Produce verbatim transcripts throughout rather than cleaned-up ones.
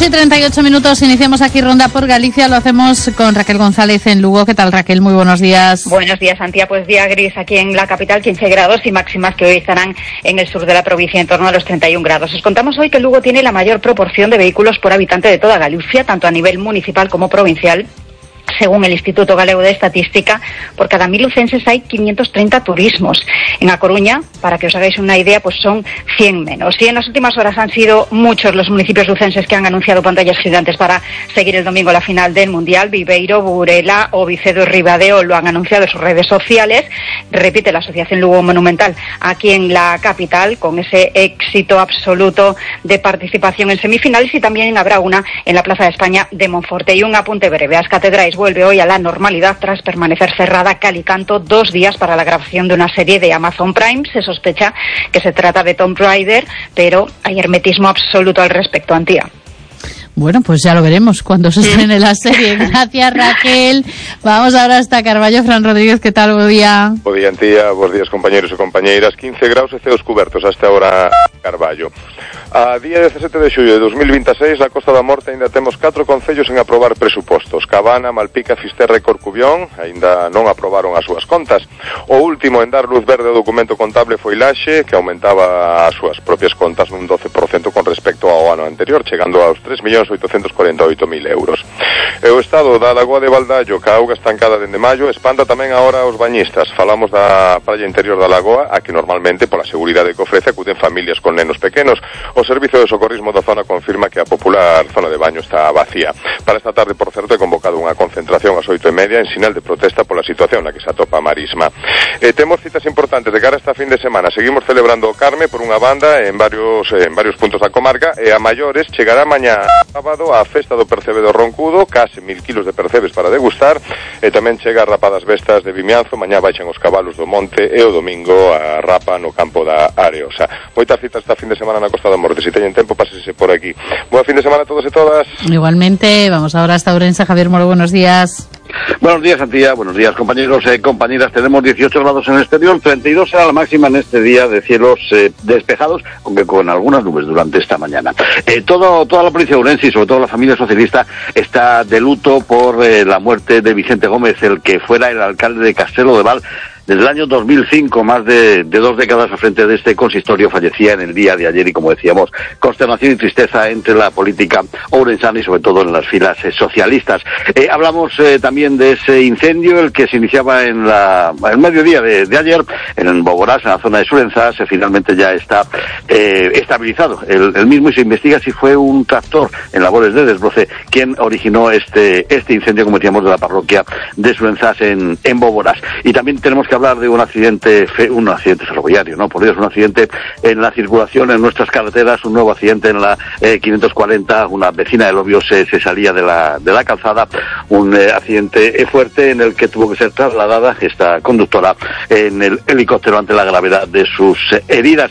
ocho y treinta y ocho minutos, iniciamos aquí Ronda por Galicia, lo hacemos con Raquel González en Lugo. ¿Qué tal, Raquel? Muy buenos días. Buenos días, Antía. Pues día gris aquí en la capital, quince grados y máximas que hoy estarán en el sur de la provincia en torno a los treinta y un grados. Os contamos hoy que Lugo tiene la mayor proporción de vehículos por habitante de toda Galicia, tanto a nivel municipal como provincial. Según el Instituto Galego de Estadística, por cada mil lucenses hay quinientos treinta turismos. En A Coruña, para que os hagáis una idea, pues son cien menos. Y en las últimas horas han sido muchos los municipios lucenses que han anunciado pantallas gigantes para seguir el domingo la final del Mundial. Viveiro, Burela, Ovicedo y Ribadeo lo han anunciado en sus redes sociales. Repite la Asociación Lugo Monumental aquí en la capital, con ese éxito absoluto de participación en semifinales, y también habrá una en la Plaza de España de Monforte. Y un apunte breve: As Catedrais vuelve hoy a la normalidad tras permanecer cerrada cal y canto dos días para la grabación de una serie de Amazon Prime. Se sospecha que se trata de Tomb Raider, pero hay hermetismo absoluto al respecto, Antía. Bueno, pues ya lo veremos cuando se estrene la serie. Gracias, Raquel. Vamos ahora hasta Carballo. Fran Rodríguez, ¿qué tal? Buen día. Buen día, Antía. Buenos días, compañeros e compañeiras. quince graus e ceos cubertos hasta ahora Carballo. A día dezasete de xullo de dos mil veintiséis, na Costa da Morte ainda temos catro concellos en aprobar presupostos. Cabana, Malpica, Fisterra e Corcubión aínda non aprobaron as súas contas. O último en dar luz verde ao documento contable foi Laxe, que aumentaba as súas propias contas nun doce por cento con respecto ao ano anterior, chegando aos tres millóns oitocentos cuarenta e oito mil euros. E o estado da Lagoa de Baldallo, que a auga estancada dende maio, espanta tamén agora aos bañistas. Falamos da praia interior da Lagoa, a que normalmente, pola seguridade que ofrece, acuden familias con nenos pequenos. O Servizo de Socorrismo da zona confirma que a popular zona de baño está vacía. Para esta tarde, por certo, he convocado unha concentración ás oito e media en sinal de protesta pola situación na que se atopa a Marisma. E temos citas importantes de cara a esta fin de semana. Seguimos celebrando o Carme por unha banda en varios en varios puntos da comarca, e a maiores chegará mañá sábado a festa do percebe do Roncudo, case mil kilos de percebes para degustar, e tamén chega a rapa das bestas de Vimianzo. Mañá baixan os cabalos do monte e o domingo a rapa no campo da Areosa. Moitas citas esta fin de semana na Costa da Morte. Si teñen tempo, pásese por aquí. Buen fin de semana a todos e todas. Igualmente, vamos ahora hasta Ourense. Javier Moro, buenos días. Buenos días, Antía. Buenos días, compañeros y eh, compañeras. Tenemos dieciocho grados en el exterior, treinta y dos será la máxima en este día de cielos eh, despejados, aunque con algunas nubes durante esta mañana. Eh, todo, toda la provincia de Ourense y sobre todo la familia socialista está de luto por eh, la muerte de Vicente Gómez, el que fuera el alcalde de Castelo de Val. Desde el año dos mil cinco, más de, de dos décadas al frente de este consistorio, fallecía en el día de ayer, y como decíamos, consternación y tristeza entre la política ourensana y sobre todo en las filas eh, socialistas. Eh, hablamos eh, también de ese incendio, el que se iniciaba en la, el mediodía de, de ayer, en Boborás, en la zona de Surenzás. Eh, finalmente ya está eh, estabilizado el, el mismo, y se investiga si fue un tractor en labores de desbroce quien originó este, este incendio, como decíamos, de la parroquia de Surenzás en, en Boborás. Y también tenemos que hablar de un accidente fe, un accidente ferroviario, ¿no? Por Dios, un accidente en la circulación en nuestras carreteras, un nuevo accidente en la eh, quinientos cuarenta, una vecina de Lobios se, se salía de la de la calzada, un eh, accidente fuerte en el que tuvo que ser trasladada esta conductora en el helicóptero ante la gravedad de sus eh, heridas.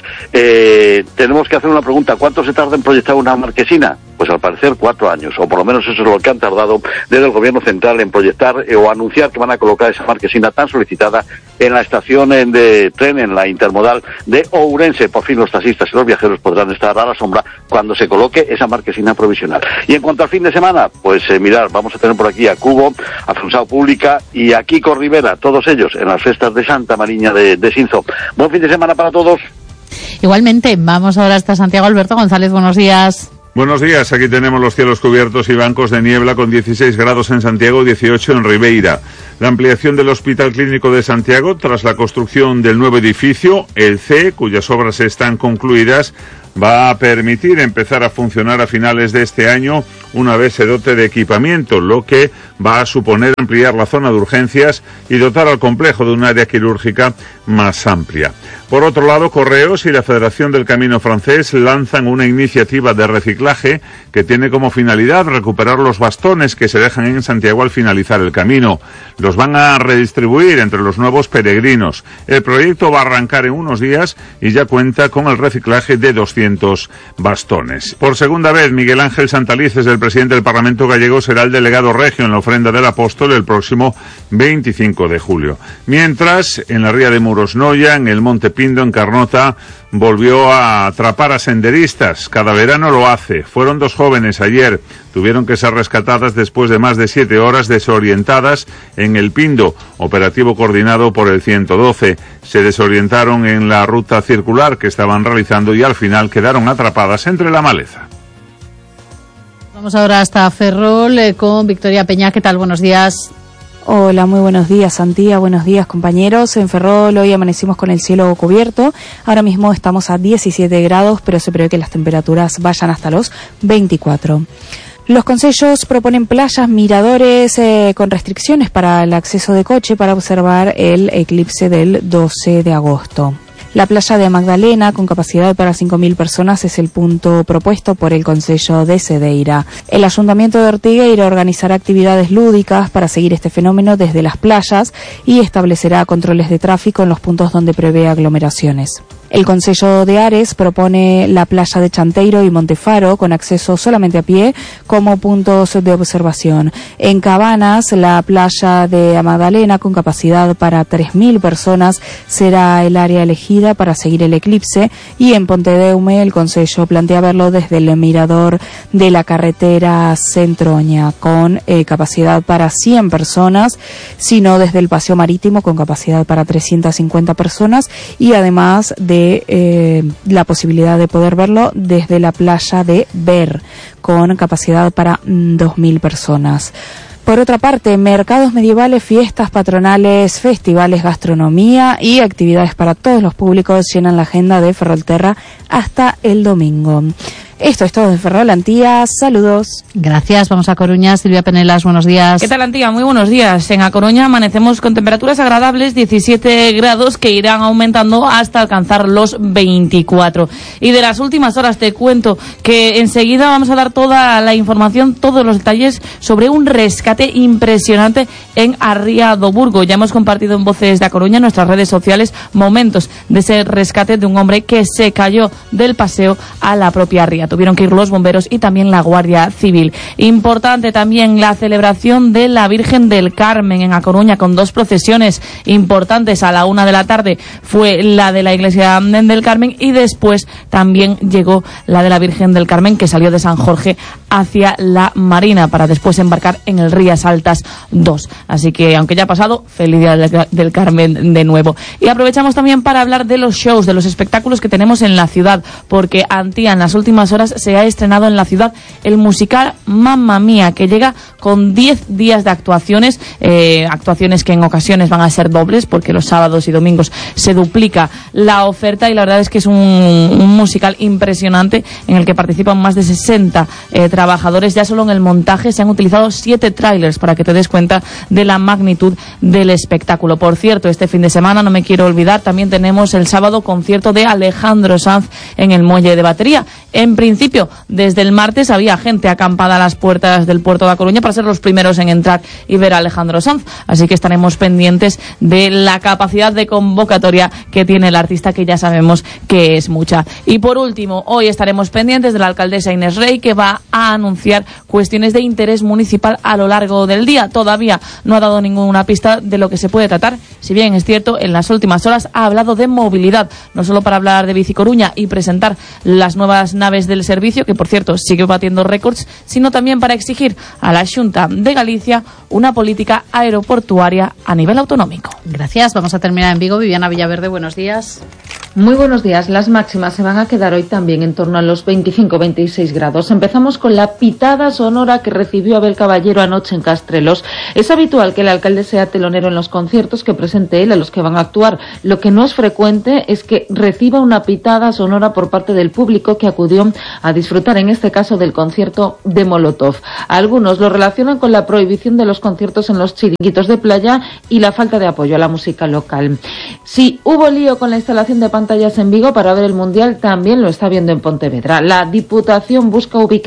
Eh, tenemos que hacer una pregunta: ¿cuánto se tarda en proyectar una marquesina? Pues al parecer cuatro años, o por lo menos eso es lo que han tardado desde el gobierno central en proyectar eh, o anunciar que van a colocar esa marquesina tan solicitada en la estación de tren, en la intermodal de Ourense. Por fin los taxistas y los viajeros podrán estar a la sombra cuando se coloque esa marquesina provisional. Y en cuanto al fin de semana, pues eh, mirar, vamos a tener por aquí a Cubo, a Funsao Pública y a Kiko Rivera, todos ellos en las fiestas de Santa Mariña de, de Sinzo. Buen fin de semana para todos. Igualmente, vamos ahora hasta Santiago. Alberto González, buenos días. Buenos días, aquí tenemos los cielos cubiertos y bancos de niebla con dieciséis grados en Santiago, dieciocho en Ribeira. La ampliación del Hospital Clínico de Santiago tras la construcción del nuevo edificio, el C, cuyas obras están concluidas, va a permitir empezar a funcionar a finales de este año una vez se dote de equipamiento, lo que va a suponer ampliar la zona de urgencias y dotar al complejo de un área quirúrgica más amplia. Por otro lado, Correos y la Federación del Camino Francés lanzan una iniciativa de reciclaje que tiene como finalidad recuperar los bastones que se dejan en Santiago al finalizar el camino. Los van a redistribuir entre los nuevos peregrinos. El proyecto va a arrancar en unos días y ya cuenta con el reciclaje de doscientos bastones. Por segunda vez, Miguel Ángel Santalices del presidente del Parlamento gallego será el delegado regio en la ofrenda del Apóstol el próximo veinticinco de julio. Mientras, en la ría de Murosnoya, en el Monte Pindo, en Carnota, volvió a atrapar a senderistas. Cada verano lo hace. Fueron dos jóvenes ayer. Tuvieron que ser rescatadas después de más de siete horas desorientadas en el Pindo, operativo coordinado por el ciento doce. Se desorientaron en la ruta circular que estaban realizando y al final quedaron atrapadas entre la maleza. Vamos ahora hasta Ferrol eh, con Victoria Peña. ¿Qué tal? Buenos días. Hola, muy buenos días, Antía, buenos días, compañeros. En Ferrol hoy amanecimos con el cielo cubierto. Ahora mismo estamos a diecisiete grados, pero se prevé que las temperaturas vayan hasta los veinticuatro. Los concellos proponen playas, miradores eh, con restricciones para el acceso de coche para observar el eclipse del doce de agosto. La playa de Magdalena, con capacidad para cinco mil personas, es el punto propuesto por el Concello de Cedeira. El Ayuntamiento de Ortigueira organizará actividades lúdicas para seguir este fenómeno desde las playas y establecerá controles de tráfico en los puntos donde prevé aglomeraciones. El Concello de Ares propone la playa de Chanteiro y Montefaro, con acceso solamente a pie, como puntos de observación. En Cabanas, la playa de Magdalena, con capacidad para tres mil personas, será el área elegida para seguir el eclipse, y en Pontedeume el Concello plantea verlo desde el mirador de la carretera Centroña, con eh, capacidad para cien personas, sino desde el paseo marítimo, con capacidad para trescientas cincuenta personas, y además de Eh, la posibilidad de poder verlo desde la playa de Ver, con capacidad para mm, dos mil personas. Por otra parte, mercados medievales, fiestas patronales, festivales, gastronomía y actividades para todos los públicos llenan la agenda de Ferrolterra hasta el domingo. Esto es todo de Ferrol, Antía. Saludos. Gracias. Vamos a Coruña. Silvia Penelas, buenos días. ¿Qué tal, Antía? Muy buenos días. En A Coruña amanecemos con temperaturas agradables, diecisiete grados, que irán aumentando hasta alcanzar los veinticuatro. Y de las últimas horas te cuento que enseguida vamos a dar toda la información, todos los detalles sobre un rescate impresionante en Arría do Burgo. Ya hemos compartido en Voces de A Coruña, en nuestras redes sociales, momentos de ese rescate de un hombre que se cayó del paseo a la propia ría. Tuvieron que ir los bomberos y también la Guardia Civil. Importante también la celebración de la Virgen del Carmen en A Coruña, con dos procesiones importantes. A la una de la tarde fue la de la Iglesia del Carmen y después también llegó la de la Virgen del Carmen, que salió de San Jorge hacia la Marina para después embarcar en el Rías Altas dos. Así que, aunque ya ha pasado, feliz Día del Carmen de nuevo. Y aprovechamos también para hablar de los shows, de los espectáculos que tenemos en la ciudad, porque, Antía, en las últimas horas se ha estrenado en la ciudad el musical Mamma Mía, que llega con diez días de actuaciones, eh, actuaciones que en ocasiones van a ser dobles, porque los sábados y domingos se duplica la oferta, y la verdad es que es un, un musical impresionante en el que participan más de sesenta eh, trabajadores. Ya solo en el montaje se han utilizado siete trailers para que te des cuenta de la magnitud del espectáculo. Por cierto, este fin de semana, no me quiero olvidar, también tenemos el sábado concierto de Alejandro Sanz en el Muelle de Batería. En principio, desde el martes había gente acampada a las puertas del puerto de A Coruña para ser los primeros en entrar y ver a Alejandro Sanz, así que estaremos pendientes de la capacidad de convocatoria que tiene el artista, que ya sabemos que es mucha. Y por último, hoy estaremos pendientes de la alcaldesa Inés Rey, que va a anunciar cuestiones de interés municipal a lo largo del día. Todavía no ha dado ninguna pista de lo que se puede tratar, si bien es cierto, en las últimas horas ha hablado de movilidad, no solo para hablar de Bici Coruña y presentar las nuevas naves del servicio, que por cierto sigue batiendo récords, sino también para exigir a la Xunta de Galicia una política aeroportuaria a nivel autonómico. Gracias. Vamos a terminar en Vigo. Viviana Villaverde, buenos días. Muy buenos días. Las máximas se van a quedar hoy también en torno a los veinticinco a veintiséis grados. Empezamos con la pitada sonora que recibió Abel Caballero anoche en Castrelos. Es habitual que el alcalde sea telonero en los conciertos que presente él a los que van a actuar. Lo que no es frecuente es que reciba una pitada sonora por parte del público que acudió a disfrutar, en este caso, del concierto de Molotov. Algunos lo relacionan con la prohibición de los conciertos en los chiringuitos de playa y la falta de apoyo a la música local. Si hubo lío con la instalación de pantallas en Vigo para ver el Mundial, también lo está viendo en Pontevedra. La Diputación busca ubicación con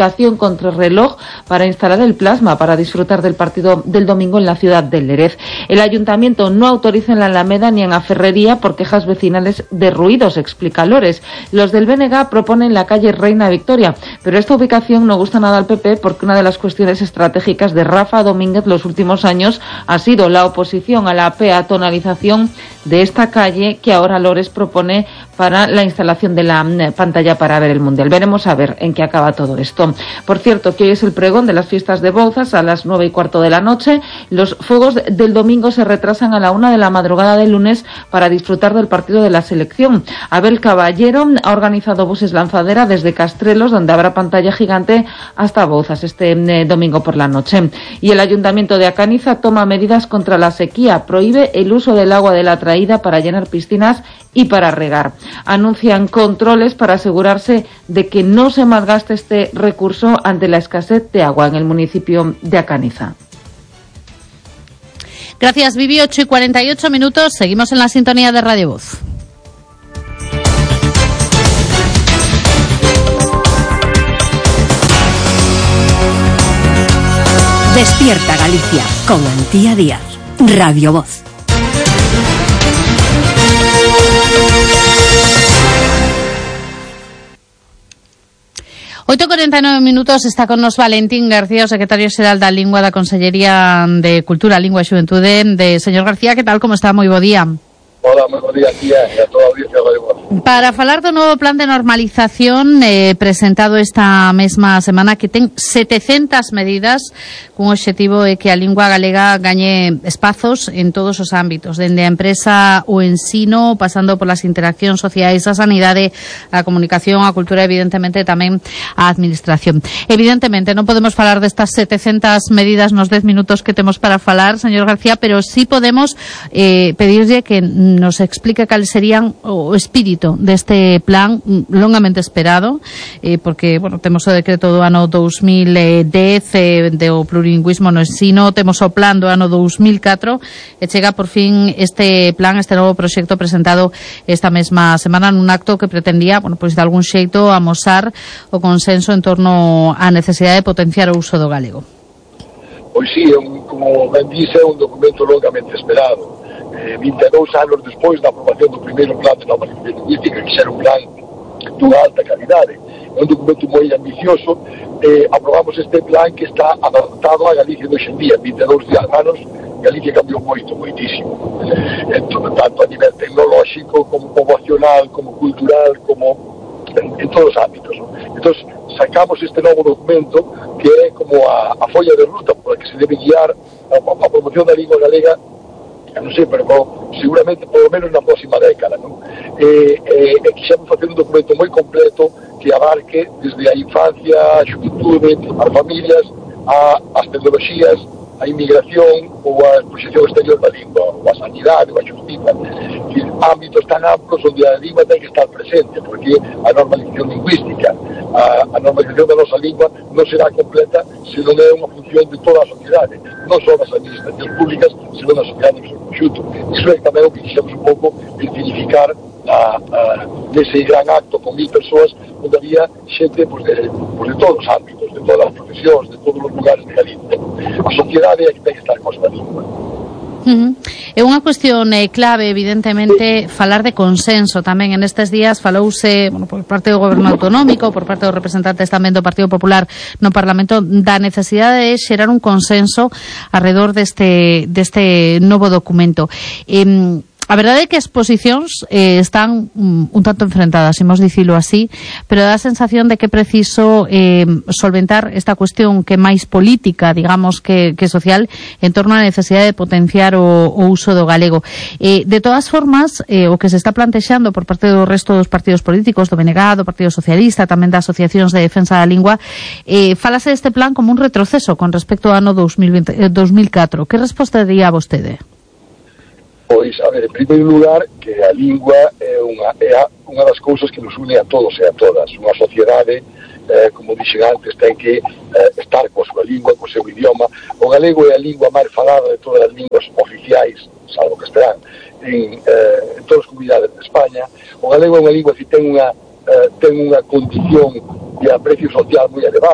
contrarreloj para instalar el plasma para disfrutar del partido del domingo en la ciudad de Lérez. El ayuntamiento no autoriza en la Alameda ni en la Ferrería por quejas vecinales de ruidos, explica Lores. Los del B N G proponen la calle Reina Victoria, pero esta ubicación no gusta nada al P P porque una de las cuestiones estratégicas de Rafa Domínguez los últimos años ha sido la oposición a la peatonalización de esta calle que ahora Lores propone para la instalación de la pantalla para ver el Mundial. Veremos a ver en qué acaba todo esto. Por cierto, que hoy es el pregón de las fiestas de Bouzas a las nueve y cuarto de la noche. Los fuegos del domingo se retrasan a la una de la madrugada del lunes para disfrutar del partido de la selección. Abel Caballero ha organizado buses lanzadera desde Castrelos, donde habrá pantalla gigante, hasta Bouzas este eh, domingo por la noche. Y el Ayuntamiento de Acaniza toma medidas contra la sequía. Prohíbe el uso del agua de la traída para llenar piscinas y para regar. Anuncian controles para asegurarse de que no se malgaste este recurso ante la escasez de agua en el municipio de Acaniza. Gracias, Vivi. ocho y cuarenta y ocho minutos. Seguimos en la sintonía de Radio Voz. Despierta Galicia con Antía Díaz. Radio Voz. ocho y cuarenta y nueve minutos, está con nos Valentín García, o secretario xeral da Lingua da Consellería de Cultura, Lingua e Xuventude de señor García. Que tal, como está? Moi bo día. Hola, moi bo día, tía, e a toda a audiencia de Radio Voz. Para falar do novo plan de normalización eh, presentado esta mesma semana, que ten setecentas medidas cun obxectivo de que a lingua galega gañe espazos en todos os ámbitos, dende a empresa o ensino, pasando por las interaccións sociais, a sanidade, a comunicación, a cultura, evidentemente tamén a administración. Evidentemente non podemos falar destas setecentas medidas nos dez minutos que temos para falar, señor García, pero sí podemos eh, pedirlle que nos explique cal serían o espírito deste plan longamente esperado, eh, porque, bueno, temos o decreto do ano dos mil dez eh, do plurilingüismo no ensino, temos o plan do ano dos mil catro e chega por fin este plan, este novo proxecto presentado esta mesma semana nun acto que pretendía, bueno, pois de algún xeito amosar o consenso en torno á necesidade de potenciar o uso do galego. Pois sí, é un, como ben dice, é un documento longamente esperado. Eh, vinte e dous anos despois da aprobación do primeiro plan de normalización lingüística, que era un plan dunha alta calidade, é un documento moi ambicioso. Eh, aprobamos este plan que está adaptado a Galicia de hoxendía. vinte e dous anos Galicia cambiou moito, moitísimo, entón, tanto a nivel tecnolóxico como poboacional, como cultural, como en, en todos os ámbitos, ¿no? Entón sacamos este novo documento que é como a, a folla de ruta por la que se debe guiar a, a promoción da lingua galega, non sei, pero seguramente polo menos na próxima década, non? E, e, e quixemos facer un documento moi completo que abarque desde a infancia, a xuventude, as familias, a, as tecnoloxías, a inmigración ou a exposición exterior da lingua, ou a sanidade, ou a justiza, ámbitos tan amplos onde a lingua ten que estar presente, porque a normalización lingüística, a, a normalización da nosa lingua non será completa se non é unha función de toda a sociedade, non só das administracións públicas, senón da sociedade en seu conxunto. Iso é tamén o que quixemos un pouco significar a, a, nese gran acto con mil persoas onde había xente pues, de, pues, de todos os ámbitos, de todas as profesións, de todos os lugares de Galicia. A sociedade é que ten que estar con esta lingua. Uh-huh. É unha cuestión eh, clave, evidentemente, falar de consenso tamén. En estes días falouse, bueno, por parte do Goberno Autonómico, por parte dos representantes tamén do Partido Popular no Parlamento, da necesidade de xerar un consenso alrededor deste, deste novo documento. Eh, A verdade é que as posicións eh, están um, un tanto enfrentadas, imos dicilo así, pero dá a sensación de que é preciso eh, solventar esta cuestión que é máis política, digamos, que, que social, en torno á necesidade de potenciar o, o uso do galego. Eh, de todas formas, eh, o que se está plantexando por parte do resto dos partidos políticos, do B N G, do Partido Socialista, tamén das asociacións de defensa da lingua, eh, falase deste plan como un retroceso con respecto ao ano dos mil veinte, eh, dos mil catro. Que resposta diría vostede? Pois, a ver, en primeiro lugar, que a lingua é unha, é a, unha das cousas que nos une a todos e a todas. Unha sociedade, eh, como dixen antes, ten que eh, estar coa súa lingua, co seu idioma. O galego é a lingua máis falada de todas as linguas oficiais, salvo que estarán, en, eh, en todas as comunidades de España. O galego é unha lingua que ten unha, eh, ten unha condición de aprecio social moi elevada.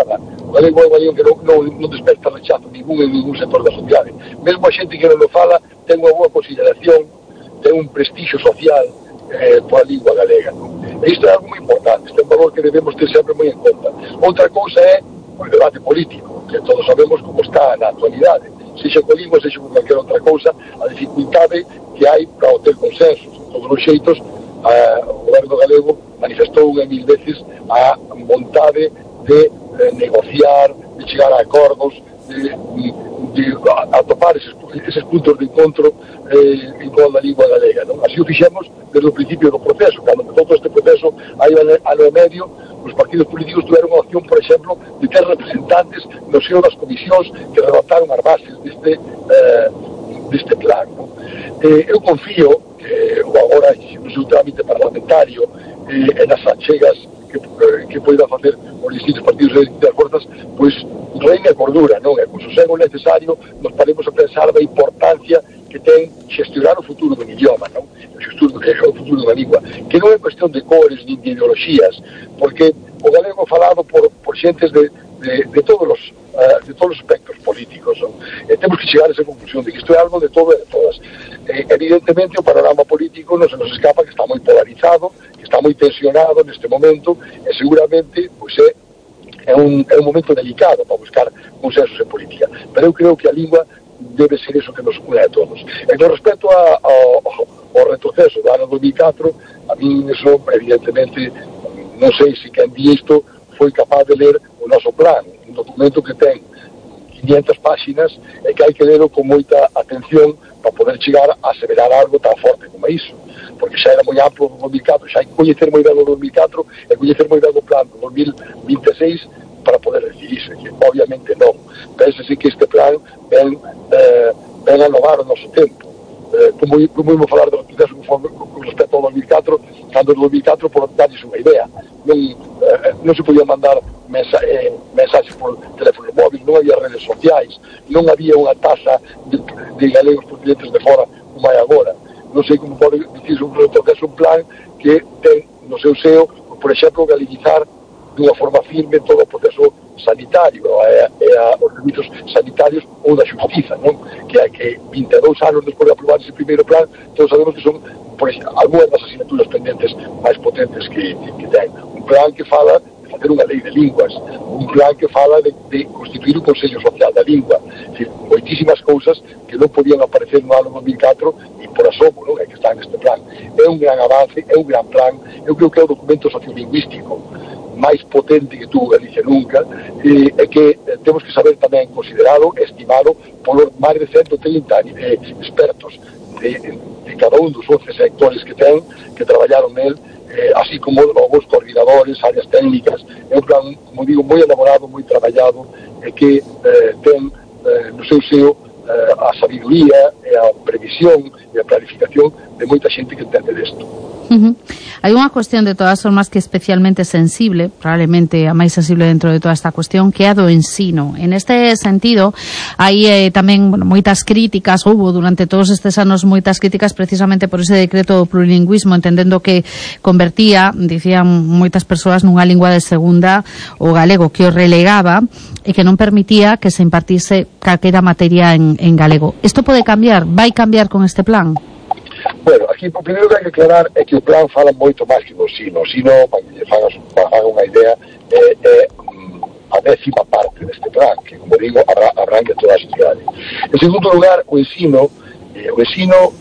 O galego é unha lingua que non, non, non desperta rechazo ningún en ningún sector da sociedade. Mesmo a xente que non o fala ten unha boa consideración, ten un prestigio social eh, pola lingua galega, non? E isto é algo moi importante, este é un valor que debemos ter sempre moi en conta. Outra cousa é o debate político, que todos sabemos como está na actualidade, sexa con lingua, sexa con calquera outra cousa, a dificultade que hai para obter consensos. De todos os xeitos, a, o goberno galego manifestou unha mil veces a vontade de eh, negociar, de chegar a acordos, de, de, de a, a topar eses, eses puntos de encontro eh, en toda a lingua galega, non? Así o fixemos desde o principio do proceso. Cando empezou todo este proceso, aí ano e medio, os partidos políticos tiveron unha opción, por exemplo, de ter representantes no seo das comisións que redactaron as bases deste, eh, deste plan, non? Eh, eu confío que o agora no seu trámite parlamentario eh, e nas achegas que, eh, que poida facer os distintos partidos e distintas forzas, pois reina a cordura, non? E con sosego necesario nos paremos a pensar da importancia que ten xestionar o futuro dun idioma, non? O futuro, o futuro da lingua, que non é cuestión de cores nin de ideoloxías, porque o galego falado por, por xentes de, de, de todos os uh, de todos os aspectos políticos, non? E temos que chegar a esa conclusión de que isto é algo de todo e de todas. Eh, evidentemente o panorama político non se nos escapa que está moi polarizado, que está moi tensionado neste momento, e seguramente pois é é un, é un momento delicado para buscar consensos en política, pero eu creo que a lingua debe ser eso que nos une a todos. E con respecto a, a, ao retroceso do ano dos mil catro, a mí eso, evidentemente, non sei se quen di isto foi capaz de ler o noso plan, un documento que ten quinientas páxinas e que hai que lerlo con moita atención para poder chegar a aseverar algo tan forte como iso, porque xa era moi amplo o dos mil catro, xa hai que coñecer moi ben o dos mil catro e coñecer moi ben o plan do dos mil vinte e seis para poder decidirse, que obviamente non. Pénsese que este plan ven, eh, ven a inovar o noso tempo. Eh, como, como íamos falar do proceso con, con respecto ao dos mil catro, cando no dos mil catro, por darles unha idea, non, eh, non se podía mandar mensa, eh, mensaxes por teléfono móvil, non había redes sociais, non había unha taxa de, de galegos procedentes de fora como hai agora. Non sei como pode dicirse un retroceso, un plan que ten no seu seo, por exemplo, galeguizar dunha forma firme todo o proceso sanitario e, e a, os servicios sanitarios ou da xustiza, non? Que hai que vinte e dous anos despois de aprobar ese primeiro plan, todos sabemos que son por exemplo, algunhas das asignaturas pendentes máis potentes que, que ten. Un plan que fala de facer unha lei de linguas, un plan que fala de, de constituir un Consello Social da Lingua, é dicir, moitísimas cousas que non podían aparecer no ano dos mil catro e por asomo, non? É que está neste plan. É un gran avance, é un gran plan, eu creo que é o documento sociolingüístico máis potente que tuvo Galicia nunca, e, e que eh, temos que saber tamén considerado, estimado polos máis de ciento trinta eh, expertos de, de cada un dos once sectores que ten, que traballaron nel, eh, así como os coordinadores, áreas técnicas. É un plan, como digo, moi elaborado, moi traballado, e que eh, ten eh, no seu seo eh, a sabiduría e a previsión e a planificación de moita xente que entende desto. Uh-huh. Hai unha cuestión de todas formas que é especialmente sensible, probablemente a máis sensible dentro de toda esta cuestión, que é a do ensino. En este sentido, hai eh, tamén bueno, moitas críticas, houve durante todos estes anos moitas críticas precisamente por ese decreto do plurilingüismo, entendendo que convertía, dicían moitas persoas, nunha lingua de segunda o galego, que o relegaba e que non permitía que se impartise calquera materia en, en galego. Isto pode cambiar? Vai cambiar con este plan? Bueno, aquí o primeiro que hai que aclarar é que o plan fala moito máis que do sino. O sino, para que lle fagas unha idea, é, é a décima parte deste plan, que, como digo, arranca toda a sociedade. En segundo lugar, o ensino, eh, o ensino,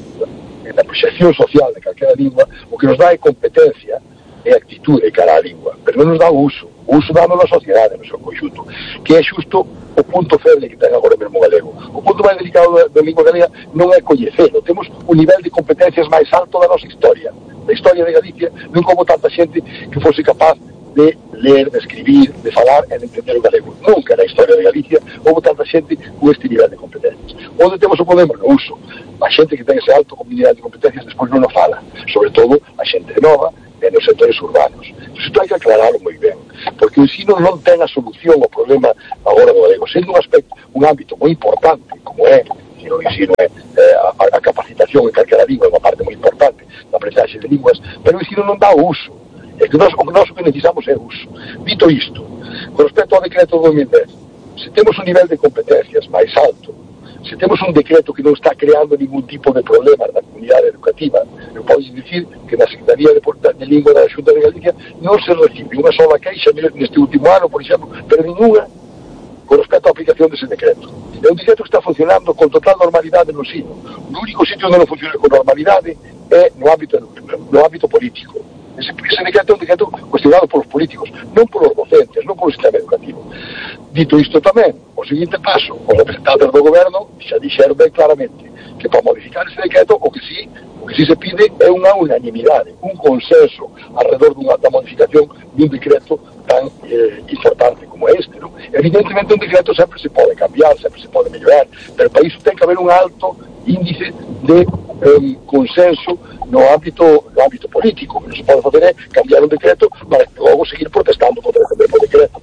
en a proxección social de calquera lingua, o que nos dá é competencia e actitude cara a lingua, pero non nos dá o uso. O uso dá na sociedade, no seu conxunto, que é xusto o punto feble que ten agora mesmo o galego. O punto máis delicado da, da lingua galega non é coñecelo. Temos un nivel de competencias máis alto da nosa historia. Da historia de Galicia non como tanta xente que fose capaz de ler, de escribir, de falar e de entender o galego. Nunca na historia de Galicia houve tanta xente con este nivel de competencias. Onde temos o problema? No uso. A xente que ten ese alto nivel de competencias despois non o fala. Sobre todo a xente nova e nos sectores urbanos. Isto hai que aclararlo moi ben, porque o ensino non ten a solución ao problema agora do galego, sendo un aspecto, un ámbito moi importante, como é, que o ensino é eh, a, a capacitación en calquera lingua, é unha parte moi importante da aprendizaxe de linguas, pero o ensino non dá o uso. É que nós, o que nós que necesitamos é o uso. Dito isto, Con respecto ao decreto do dos mil dez, se temos un nivel de competencias máis alto, se temos un decreto que non está creando ningún tipo de problema na comunidade educativa, eu podo dicir que na Secretaría de, de Lingua da Xunta de Galicia non se recibe unha sola queixa neste último ano, por exemplo, pero ninguna con respecto á aplicación dese decreto. É un decreto que está funcionando con total normalidade no ensino. O único sitio onde non funciona con normalidade é no ámbito, no ámbito político. Ese, ese decreto é un decreto cuestionado polos políticos, non polos docentes, non polo sistema educativo. Dito isto tamén, o seguinte paso, os representantes do goberno xa dixeron ben claramente que para modificar ese decreto o que sí, o que sí se pide é unha unanimidade, un consenso alrededor dunha, da modificación dun decreto tan eh, importante como este, ¿no? Evidentemente un decreto sempre se pode cambiar, sempre se pode mellorar, pero para iso ten que haber un alto índice de eh, consenso no ámbito, no ámbito político. Non se pode fazer é cambiar un decreto para logo seguir protestando contra o mesmo decreto.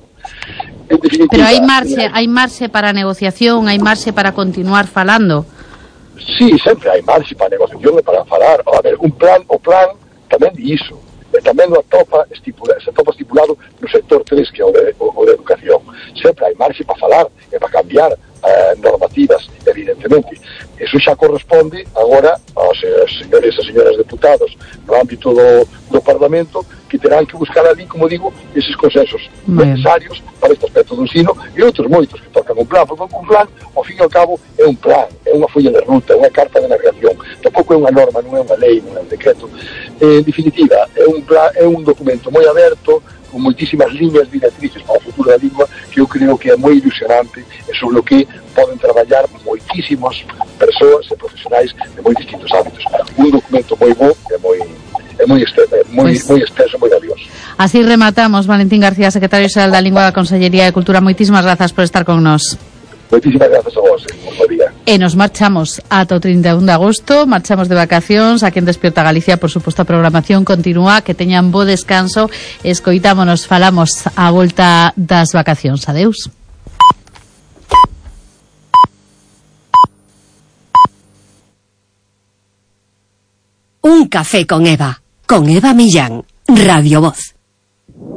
Pero hai marxe, hai marxe para a negociación, hai marxe para continuar falando. Sí, sempre hai marxe para a negociación e para falar. A ver, un plan, o plan tamén di iso. E tamén o atopa estipulado, se atopa estipulado no sector tres, que é o de, o, o de educación. Sempre hai marxe para falar e para cambiar eh, normativas, evidentemente. Eso xa corresponde agora aos señores e señoras deputados no ámbito do, do Parlamento, que terán que buscar ali, como digo, eses consensos Bien. necesarios para este aspecto do ensino e outros moitos que tocan un plan, porque un plan, ao fin e ao cabo, é un plan, é unha folla de ruta, é unha carta de navegación, tampouco é unha norma, non é unha lei, non é un decreto. En definitiva, é un plan, é un documento moi aberto, con moitísimas liñas directrices para o futuro da lingua, que eu creo que é moi ilusionante e sobre o que poden traballar moitísimas persoas e profesionais de moi distintos ámbitos. Un documento moi bo e moi é moi extenso, moi, pues, moi extenso, moi valioso. Así rematamos. Valentín García, secretario xeral da Lingua da Consellería de Cultura, moitísimas grazas por estar con nós. Moitísimas grazas a vos, un bo día. E nos marchamos ata o trinta e un de agosto, marchamos de vacacións, aquí en Despierta Galicia, por suposto a programación continúa, que teñan bo descanso, escoitámonos, falamos a volta das vacacións. Adeus. Un café con Eva, con Eva Millán, Radio Voz.